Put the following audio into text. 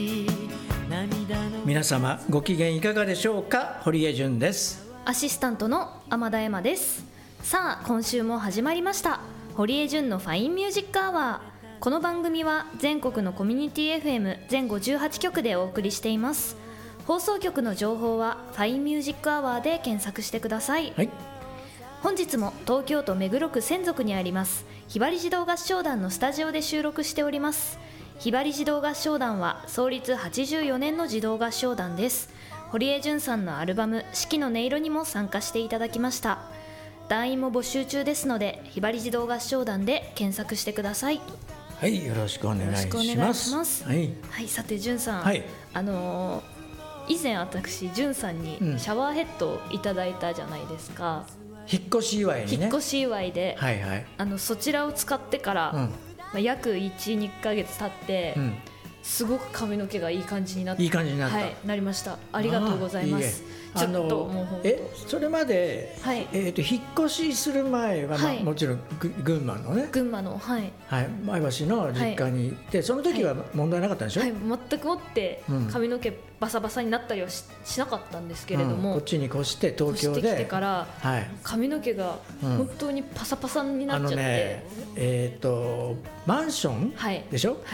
皆様ご機嫌いかがでしょうか。堀江純です。 アシスタントの天田恵馬です。さあ今週も始まりました堀江純のファインミュージックアワー。この番組は全国のコミュニティ FM 全58局でお送りしています。放送局の情報はファインミュージックアワーで検索してください、 はい、 本日も東京都目黒区千束にありますひばり児童合唱団のスタジオで収録しております。ひばり児童合唱団は創立84年の児童合唱団です。堀江純さんのアルバム四季の音色にも参加していただきました。団員も募集中ですのでひばり児童合唱団で検索してください。 はい、よろしくお願いします。 はい、はい、さて純さん、 はい、 以前私純さんにシャワーヘッドをいただいたじゃないですか、 引っ越し祝いにね。 引っ越し祝いで、 はいはい、 そちらを使ってから、約 1,2 ヶ月経って、すごく髪の毛がいい感じになって、 いい感じになった、 はい、なりました。ありがとうございます。ちょっともう本当それまで、 はい、 引っ越しする前は、 はい、 もちろん群馬のね、 群馬の、はいはい、前橋の実家に行って、はい、その時は問題なかったんでしょ。 はい、全くもって髪の毛バサバサになったりは しなかったんですけれども、 こっちに越して東京で越してきてから、 はい、 髪の毛が本当にパサパサになっちゃって、 マンション、でしょ、